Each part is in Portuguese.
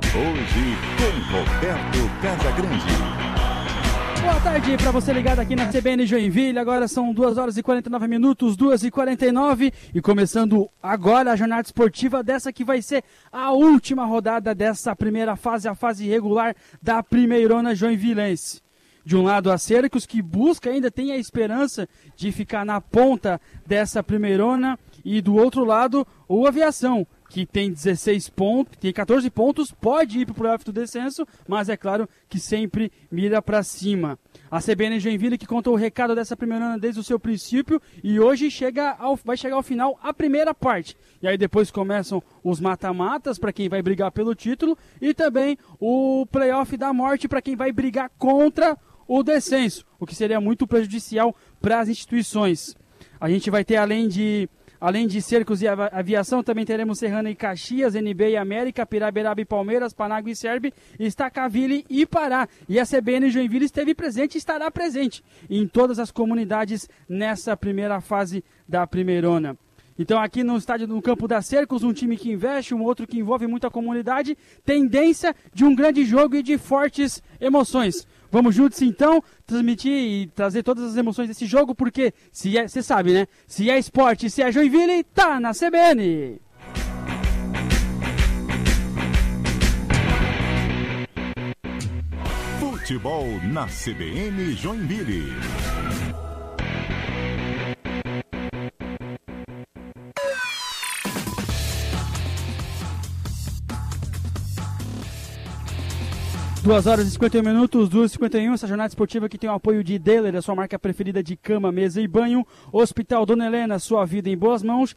Hoje com Roberto Casagrande. Boa tarde para você ligado aqui na CBN Joinville. Agora são 2 horas e 49 minutos, 2h49. E começando agora a jornada esportiva dessa que vai ser a última rodada dessa primeira fase, a fase regular da Primeirona Joinvilense. De um lado a Cercos, que busca, ainda tem a esperança de ficar na ponta dessa Primeirona. E do outro lado, o Aviação, que tem 16 pontos, tem 14 pontos, pode ir para o playoff do descenso, mas é claro que sempre mira para cima. A CBN Joinville que contou o recado dessa Primeirona desde o seu princípio e hoje vai chegar ao final a primeira parte. E aí depois começam os mata-matas para quem vai brigar pelo título e também o playoff da morte para quem vai brigar contra o descenso, o que seria muito prejudicial para as instituições. A gente vai ter, além de Cercos e Aviação, também teremos Serrana e Caxias, NB e América, Piraberaba e Palmeiras, Panágua e Serbe, Estacaville e Pará. E a CBN Joinville esteve presente e estará presente em todas as comunidades nessa primeira fase da Primeirona. Então aqui no campo da Cercos, um time que investe, um outro que envolve muita comunidade, tendência de um grande jogo e de fortes emoções. Vamos juntos então transmitir e trazer todas as emoções desse jogo, porque você sabe, né? Se é esporte, se é Joinville, tá na CBN! Futebol na CBN Joinville. Duas horas e 51 minutos, 2h51, essa jornada esportiva que tem o apoio de Deller, a sua marca preferida de cama, mesa e banho, Hospital Dona Helena, sua vida em boas mãos,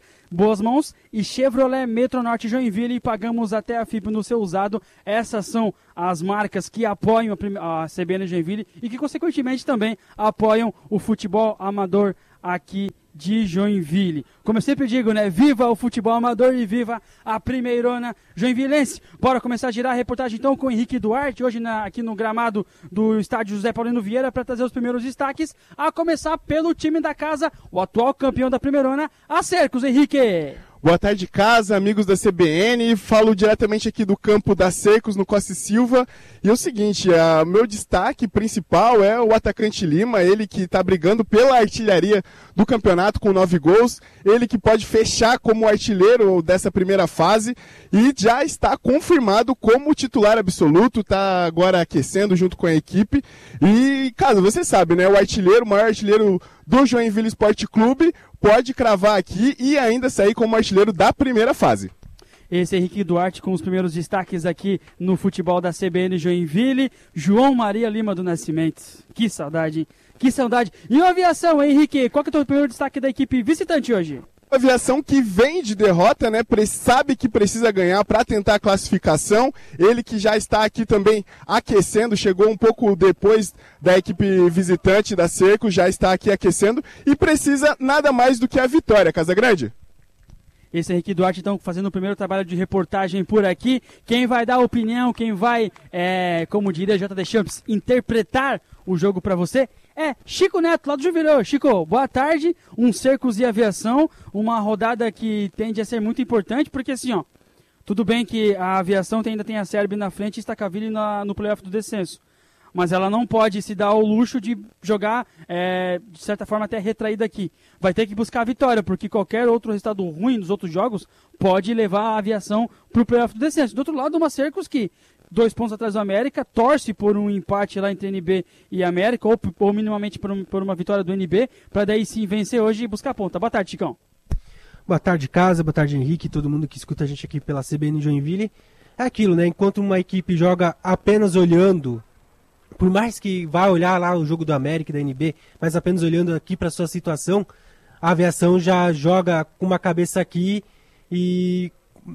e Chevrolet Metronorte Joinville, e pagamos até a FIP no seu usado. Essas são as marcas que apoiam a CBN Joinville e que consequentemente também apoiam o futebol amador aqui de Joinville. Como eu sempre digo, né? Viva o futebol amador e viva a Primeirona Joinvilense. Bora começar a girar a reportagem então com o Henrique Duarte, hoje aqui no gramado do estádio José Paulino Vieira, para trazer os primeiros destaques, a começar pelo time da casa, o atual campeão da Primeirona, a Cercos. Henrique! Boa tarde, casa, amigos da CBN. Falo diretamente aqui do campo da Cercos, no Costa Silva. E é o seguinte, meu destaque principal é o atacante Lima, ele que está brigando pela artilharia do campeonato com 9 gols. Ele que pode fechar como artilheiro dessa primeira fase e já está confirmado como titular absoluto, está agora aquecendo junto com a equipe. E, caso você sabe, né, o maior artilheiro do Joinville Esporte Clube, pode cravar aqui e ainda sair como artilheiro da primeira fase. Esse é Henrique Duarte com os primeiros destaques aqui no futebol da CBN Joinville. João Maria Lima do Nascimento. Que saudade, hein? Que saudade. E o Aviação, Henrique? Qual que é o teu primeiro destaque da equipe visitante hoje? A Aviação que vem de derrota, né, sabe que precisa ganhar para tentar a classificação. Ele que já está aqui também aquecendo, chegou um pouco depois da equipe visitante da Cerco, já está aqui aquecendo e precisa nada mais do que a vitória, Casagrande. Esse é Henrique Duarte, então, fazendo o primeiro trabalho de reportagem por aqui. Quem vai dar opinião, quem vai, como diria JD Champs, interpretar o jogo para você é Chico Neto, lá do Juvirão. Chico, boa tarde. Um Cercos e Aviação, uma rodada que tende a ser muito importante, porque assim, ó, tudo bem que a Aviação ainda tem a Serbe na frente e Estacaville no playoff do descenso. Mas ela não pode se dar ao luxo de jogar, de certa forma, até retraída aqui. Vai ter que buscar a vitória, porque qualquer outro resultado ruim nos outros jogos pode levar a Aviação para o playoff do descenso. Do outro lado, uma Cercos que, 2 pontos atrás do América, torce por um empate lá entre NB e América, ou minimamente por uma vitória do NB, para daí sim vencer hoje e buscar a ponta. Boa tarde, Chicão. Boa tarde, casa. Boa tarde, Henrique, todo mundo que escuta a gente aqui pela CBN Joinville. É aquilo, né? Enquanto uma equipe joga apenas olhando, por mais que vá olhar lá o jogo do América e da NB, mas apenas olhando aqui para sua situação, a Aviação já joga com uma cabeça aqui e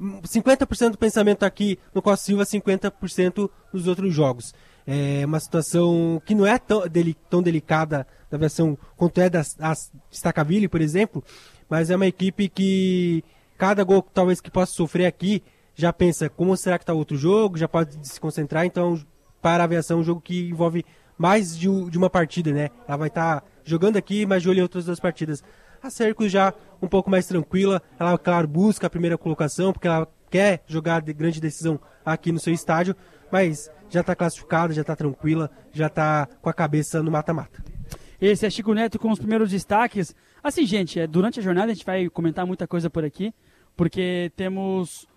50% do pensamento aqui no Costa Silva, 50% nos outros jogos. É uma situação que não é tão delicada da Aviação quanto é da Estacaville, por exemplo, mas é uma equipe que cada gol talvez que possa sofrer aqui já pensa como será que está o outro jogo, já pode se concentrar. Então, para a Aviação, é um jogo que envolve mais de uma partida, né? Ela vai estar jogando aqui, mas de olho em outras 2 partidas. A Cercos já um pouco mais tranquila, ela, claro, busca a primeira colocação, porque ela quer jogar de grande decisão aqui no seu estádio, mas já está classificada, já está tranquila, já está com a cabeça no mata-mata. Esse é Chico Neto com os primeiros destaques. Assim, gente, durante a jornada a gente vai comentar muita coisa por aqui, porque temos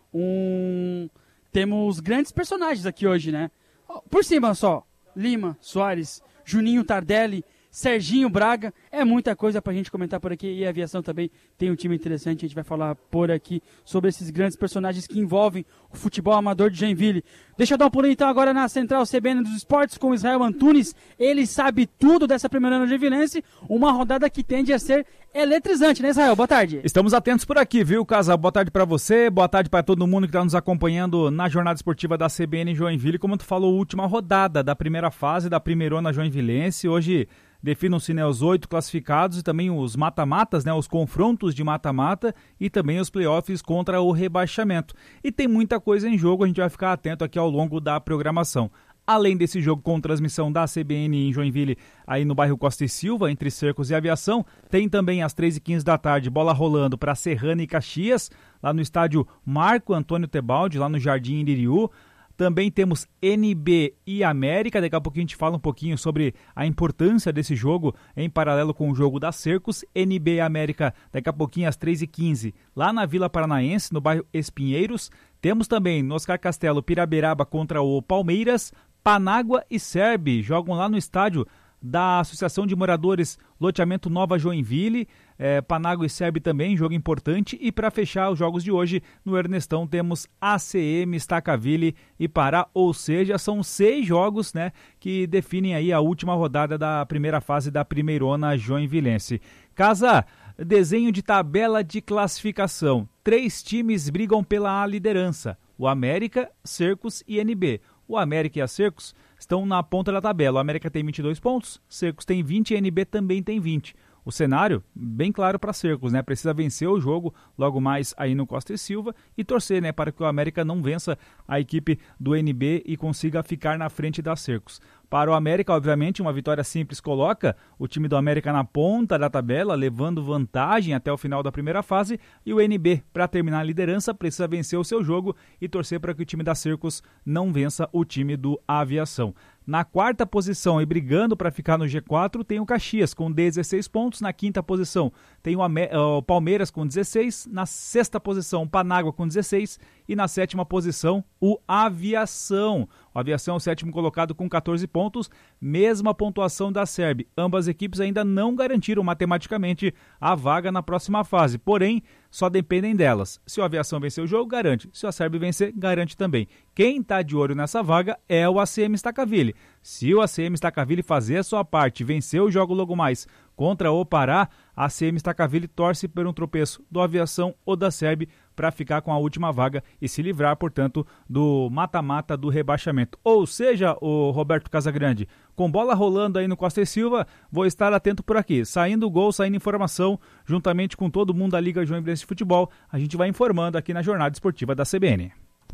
grandes personagens aqui hoje, né? Por cima só, Lima, Soares, Juninho Tardelli, Serginho Braga, é muita coisa pra gente comentar por aqui, e a aviação também tem um time interessante, a gente vai falar por aqui sobre esses grandes personagens que envolvem o futebol amador de Joinville. Deixa eu dar um pulinho então agora na Central CBN dos Esportes com o Israel Antunes, ele sabe tudo dessa primeira ano joinvilense, uma rodada que tende a ser eletrizante, né, Israel? Boa tarde. Estamos atentos por aqui, viu, Casa? Boa tarde pra você, boa tarde pra todo mundo que tá nos acompanhando na jornada esportiva da CBN Joinville. Como tu falou, última rodada da primeira fase da primeirona joinvilense. Hoje definam-se, né, os 8 classificados e também os mata-matas, né, os confrontos de mata-mata e também os playoffs contra o rebaixamento. E tem muita coisa em jogo, a gente vai ficar atento aqui ao longo da programação. Além desse jogo com transmissão da CBN em Joinville, aí no bairro Costa e Silva, entre Cercos e Aviação, tem também às 3h15 da tarde, bola rolando para Serrana e Caxias, lá no estádio Marco Antônio Tebaldi, lá no Jardim Iririú. Também temos NB e América, daqui a pouquinho a gente fala um pouquinho sobre a importância desse jogo em paralelo com o jogo da Cercos. NB e América, daqui a pouquinho às 3h15, lá na Vila Paranaense, no bairro Espinheiros. Temos também no Oscar Castelo, Piraberaba contra o Palmeiras. Panágua e Serbe jogam lá no estádio da Associação de Moradores Loteamento Nova Joinville. Panágua e Serbe também, jogo importante. E para fechar os jogos de hoje, no Ernestão temos ACM, Stacaville e Pará, ou seja, são 6 jogos, né, que definem aí a última rodada da primeira fase da primeirona joinvilense. Casa, desenho de tabela de classificação. 3 times brigam pela liderança: o América, Cercos e NB. O América e a Cercos estão na ponta da tabela. O América tem 22 pontos, Cercos tem 20 e a NB também tem 20. O cenário, bem claro para Cercos, né? Precisa vencer o jogo logo mais aí no Costa e Silva e torcer, né, para que o América não vença a equipe do NB e consiga ficar na frente da Cercos. Para o América, obviamente, uma vitória simples coloca o time do América na ponta da tabela, levando vantagem até o final da primeira fase, e o NB, para terminar a liderança, precisa vencer o seu jogo e torcer para que o time da Cercos não vença o time do Aviação. Na 4ª posição e brigando para ficar no G4 tem o Caxias com 16 pontos. Na 5ª posição tem o Palmeiras com 16. Na 6ª posição o Panágua com 16. E na 7ª posição o Aviação. O Aviação é o 7º colocado com 14 pontos. Mesma pontuação da Serbe. Ambas equipes ainda não garantiram matematicamente a vaga na próxima fase. Porém, só dependem delas. Se o Aviação vencer o jogo, garante. Se a Serbe vencer, garante também. Quem está de olho nessa vaga é o ACM Stacaville. Se o ACM Stacaville fazer a sua parte, vencer o jogo logo mais contra o Pará, a ACM Stacaville torce por um tropeço do Aviação ou da Serbe para ficar com a última vaga e se livrar, portanto, do mata-mata do rebaixamento. Ou seja, o Roberto Casagrande, com bola rolando aí no Costa e Silva, vou estar atento por aqui. Saindo gol, saindo informação, juntamente com todo mundo da Liga Joinvilense de Futebol, a gente vai informando aqui na Jornada Esportiva da CBN.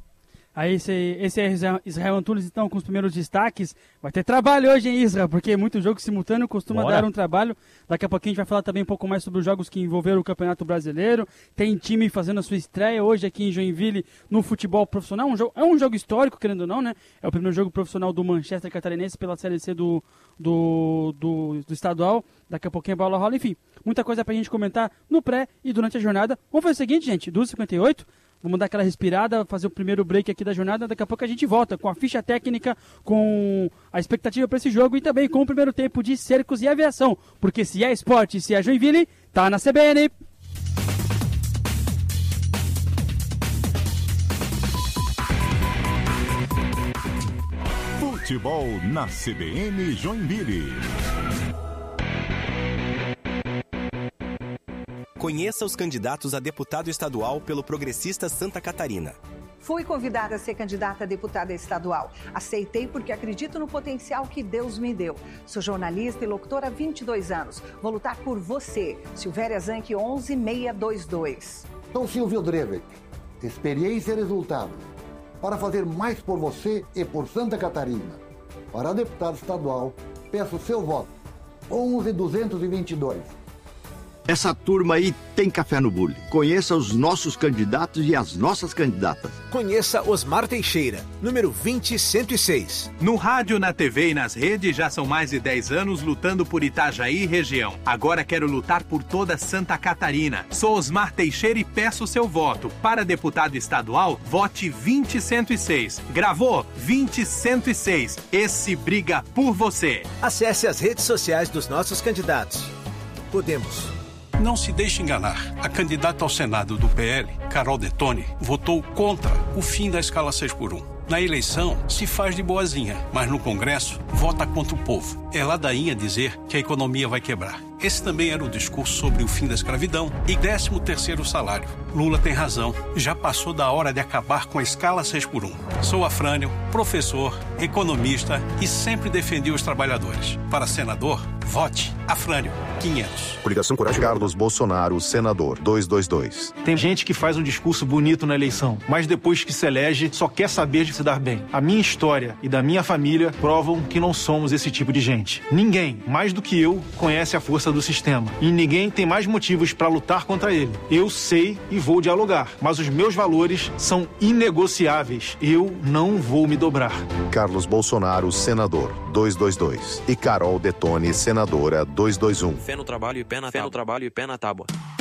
Aí esse é Israel Antunes, então, com os primeiros destaques. Vai ter trabalho hoje, hein, Isra? Porque muito jogo simultâneo costuma dar um trabalho. Daqui a pouquinho a gente vai falar também um pouco mais sobre os jogos que envolveram o Campeonato Brasileiro. Tem time fazendo a sua estreia hoje aqui em Joinville no futebol profissional. É um jogo histórico, querendo ou não, né? É o primeiro jogo profissional do Manchester Catarinense pela Série C do estadual. Daqui a pouquinho a bola rola. Enfim, muita coisa pra gente comentar no pré e durante a jornada. Vamos fazer o seguinte, gente, 2h58. Vamos dar aquela respirada, fazer o primeiro break aqui da jornada. Daqui a pouco a gente volta com a ficha técnica, com a expectativa para esse jogo e também com o primeiro tempo de Cercos e Aviação. Porque se é esporte, se é Joinville, tá na CBN. Futebol na CBN Joinville. Conheça os candidatos a deputado estadual pelo Progressista Santa Catarina. Fui convidada a ser candidata a deputada estadual. Aceitei porque acredito no potencial que Deus me deu. Sou jornalista e locutora há 22 anos. Vou lutar por você. Silvéria Zanck, 11622. Sou Silvio Drevet. Experiência e resultado. Para fazer mais por você e por Santa Catarina. Para deputado estadual, peço seu voto. 11222. Essa turma aí tem café no bule. Conheça os nossos candidatos e as nossas candidatas. Conheça Osmar Teixeira, número 20106. No rádio, na TV e nas redes já são mais de 10 anos lutando por Itajaí e região. Agora quero lutar por toda Santa Catarina. Sou Osmar Teixeira e peço seu voto. Para deputado estadual, vote 20106. Gravou? 20106. Esse briga por você. Acesse as redes sociais dos nossos candidatos. Podemos. Não se deixe enganar. A candidata ao Senado do PL, Carol Detoni, votou contra o fim da escala 6x1. Na eleição, se faz de boazinha, mas no Congresso, vota contra o povo. É ladainha dizer que a economia vai quebrar. Esse também era o discurso sobre o fim da escravidão e 13º salário. Lula tem razão. Já passou da hora de acabar com a escala 6x1. Sou Afrânio, professor, economista e sempre defendi os trabalhadores. Para senador, vote Afrânio, 500. Coligação Coragem. Carlos Bolsonaro, senador, 222. Tem gente que faz um discurso bonito na eleição, mas depois que se elege, só quer saber de se dar bem. A minha história e da minha família provam que não somos esse tipo de gente. Ninguém, mais do que eu, conhece a força do sistema. E ninguém tem mais motivos para lutar contra ele. Eu sei e vou dialogar, mas os meus valores são inegociáveis. Eu não vou me dobrar. Carlos Bolsonaro, senador, 222. E Carol Detoni, senadora, 221. Fé no trabalho e pé na tábua.